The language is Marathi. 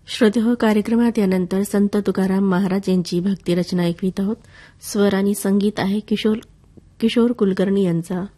श्रोतेहो, कार्यक्रमात यानंतर संत तुकाराम महाराज यांची भक्तिरचना ऐकवित आहोत. स्वर आणि संगीत आहे किशोर कुलकर्णी यांचा.